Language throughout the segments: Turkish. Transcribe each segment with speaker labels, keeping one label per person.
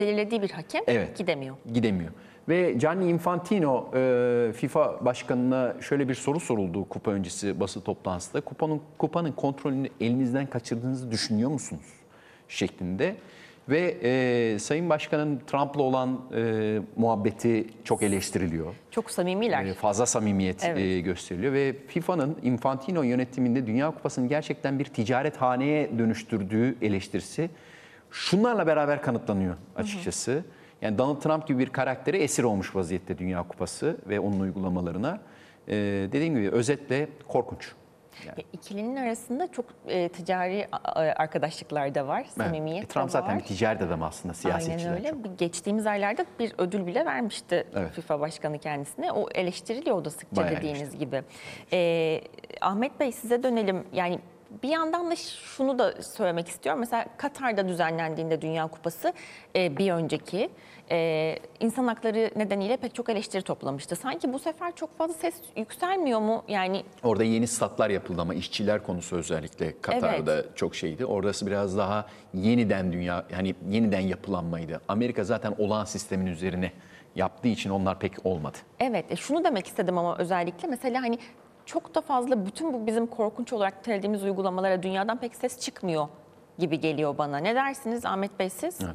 Speaker 1: belirlediği bir hakem gidemiyor.
Speaker 2: Gidemiyor. Ve Gianni Infantino FIFA başkanına şöyle bir soru soruldu kupa öncesi basın toplantısında. Kupanın kontrolünü elinizden kaçırdığınızı düşünüyor musunuz? Şeklinde. Ve Sayın Başkan'ın Trump'la olan muhabbeti çok eleştiriliyor.
Speaker 1: Çok samimiler.
Speaker 2: Fazla samimiyet gösteriliyor ve FIFA'nın Infantino yönetiminde Dünya Kupası'nı gerçekten bir ticarethaneye dönüştürdüğü eleştirisi şunlarla beraber kanıtlanıyor açıkçası. Yani Donald Trump gibi bir karaktere esir olmuş vaziyette Dünya Kupası ve onun uygulamalarına. Dediğim gibi özetle korkunç. Yani.
Speaker 1: İkilinin arasında çok ticari arkadaşlıklar da var, samimiyet
Speaker 2: Trump
Speaker 1: de
Speaker 2: zaten
Speaker 1: var.
Speaker 2: bir ticaret adamı aslında, siyasetçiler.
Speaker 1: Aynen öyle. Geçtiğimiz aylarda bir ödül bile vermişti FIFA Başkanı kendisine. O eleştiriliyor o da sıkça dediğiniz gibi. Ahmet Bey, size dönelim. Yani bir yandan da şunu da söylemek istiyorum. Mesela Katar'da düzenlendiğinde Dünya Kupası bir önceki insan hakları nedeniyle pek çok eleştiri toplamıştı. Sanki bu sefer çok fazla ses yükselmiyor mu? Yani
Speaker 2: orada yeni statlar yapıldı ama işçiler konusu özellikle Katar'da çok şeydi. Orası biraz daha yeniden yeniden yapılanmaydı. Amerika zaten olağan sistemin üzerine yaptığı için onlar pek olmadı.
Speaker 1: Evet, şunu demek istedim ama özellikle mesela hani çok da fazla bütün bu bizim korkunç olarak nitelediğimiz uygulamalara dünyadan pek ses çıkmıyor gibi geliyor bana. Ne dersiniz Ahmet Bey siz?
Speaker 2: Evet.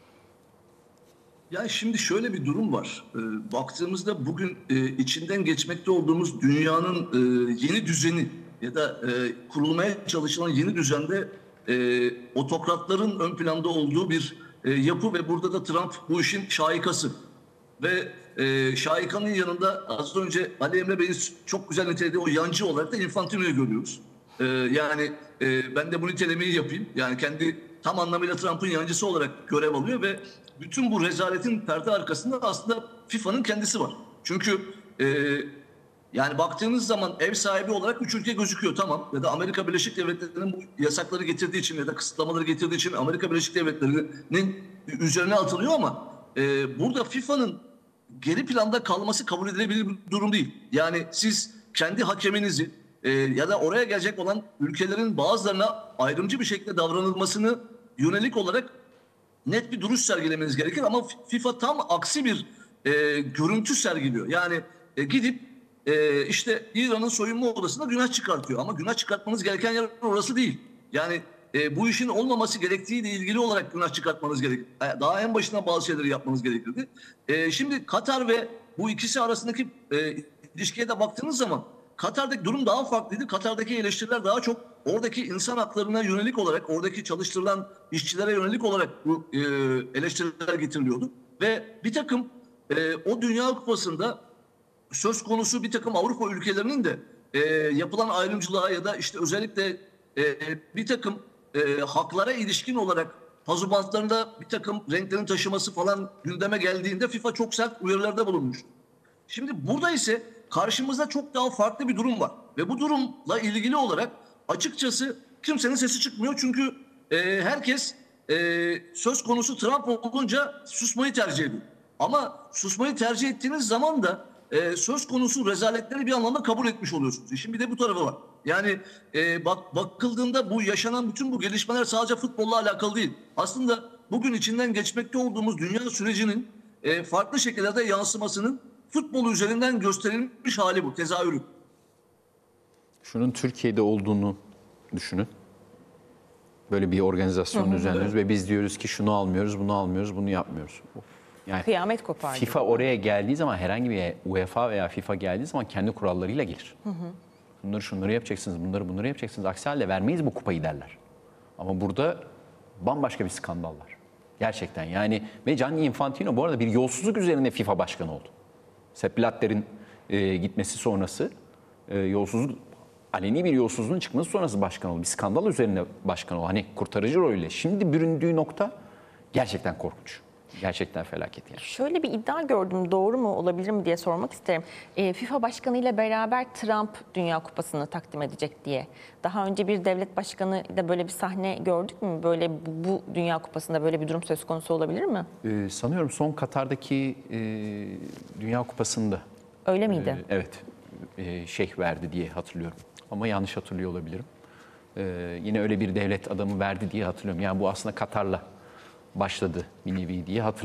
Speaker 3: Ya şimdi şöyle bir durum var. Baktığımızda bugün içinden geçmekte olduğumuz dünyanın yeni düzeni ya da kurulmaya çalışılan yeni düzende otokratların ön planda olduğu bir yapı ve burada da Trump bu işin şahikası. Ve şahikanın yanında az önce Ali Emre Bey'in çok güzel nitelediği o yancı olarak da Infantino'yu görüyoruz. Ben de bu nitelemeyi yapayım. Yani kendi tam anlamıyla Trump'ın yancısı olarak görev alıyor ve bütün bu rezaletin perde arkasında aslında FIFA'nın kendisi var. Çünkü yani baktığınız zaman ev sahibi olarak 3 ülke gözüküyor, tamam. Ya da Amerika Birleşik Devletleri'nin bu yasakları getirdiği için ya da kısıtlamaları getirdiği için Amerika Birleşik Devletleri'nin üzerine atılıyor ama burada FIFA'nın geri planda kalması kabul edilebilir bir durum değil. Yani siz kendi hakeminizi ya da oraya gelecek olan ülkelerin bazılarına ayrımcı bir şekilde davranılmasını yönelik olarak net bir duruş sergilemeniz gerekir. Ama FIFA tam aksi bir görüntü sergiliyor. Yani gidip işte İran'ın soyunma odasında günah çıkartıyor. Ama günah çıkartmanız gereken yer orası değil. Yani bu işin olmaması gerektiğiyle ilgili olarak günah çıkartmanız gerekir. Daha en başından bazı şeyleri yapmanız gerekirdi. Şimdi Katar ve bu ikisi arasındaki ilişkiye de baktığınız zaman Katar'daki durum daha farklıydı. Katar'daki eleştiriler daha çok oradaki insan haklarına yönelik olarak, oradaki çalıştırılan işçilere yönelik olarak bu eleştiriler getiriliyordu. Ve bir takım o Dünya Kupası'nda söz konusu bir takım Avrupa ülkelerinin de yapılan ayrımcılığa ya da işte özellikle bir takım haklara ilişkin olarak pazubantlarında bir takım renklerin taşıması falan gündeme geldiğinde FIFA çok sert uyarılarda bulunmuş. Şimdi burada ise karşımızda çok daha farklı bir durum var. Ve bu durumla ilgili olarak açıkçası kimsenin sesi çıkmıyor. Çünkü herkes söz konusu Trump olunca susmayı tercih ediyor. Ama susmayı tercih ettiğiniz zaman da söz konusu rezaletleri bir anlamda kabul etmiş oluyorsunuz. Şimdi bir de bu tarafı var. Yani bakıldığında bu yaşanan bütün bu gelişmeler sadece futbolla alakalı değil. Aslında bugün içinden geçmekte olduğumuz dünya sürecinin farklı şekillerde yansımasının futbol üzerinden gösterilmiş hali bu, tezahürü.
Speaker 2: Şunun Türkiye'de olduğunu düşünün. Böyle bir organizasyon düzenliyoruz ve biz diyoruz ki şunu almıyoruz, bunu almıyoruz, bunu yapmıyoruz. Yani
Speaker 1: kıyamet kopar.
Speaker 2: FIFA oraya geldiği zaman, herhangi bir UEFA veya FIFA geldiği zaman kendi kurallarıyla gelir. Şunları yapacaksınız, bunları yapacaksınız. Aksi halde vermeyiz bu kupayı derler. Ama burada bambaşka bir skandal var. Gerçekten yani. Ve Gianni Infantino bu arada bir yolsuzluk üzerine FIFA başkanı oldu. Sepp Blatter'in gitmesi sonrası aleni bir yolsuzluğun çıkması sonrası başkan oldu. Bir skandal üzerine başkan oldu. Hani kurtarıcı rolüyle. Şimdi büründüğü nokta gerçekten korkunç. Gerçekten felaket yani.
Speaker 1: Şöyle bir iddia gördüm, doğru mu, olabilir mi diye sormak isterim. FIFA Başkanı ile beraber Trump Dünya Kupası'nı takdim edecek diye. Daha önce bir devlet başkanı da böyle bir sahne gördük mü? Böyle bu Dünya Kupası'nda böyle bir durum söz konusu olabilir mi?
Speaker 2: Sanıyorum son Katar'daki Dünya Kupası'nda.
Speaker 1: Öyle miydi?
Speaker 2: Evet. Şeyh verdi diye hatırlıyorum. Ama yanlış hatırlıyor olabilirim. Yine öyle bir devlet adamı verdi diye hatırlıyorum. Yani bu aslında Katar'la başladı bir nevi diye hatırlıyorum.